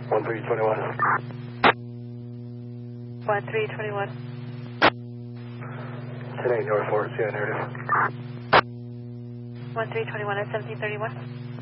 1321. 1321. 10-8 North 4, CI narrative. 1321 at 1731.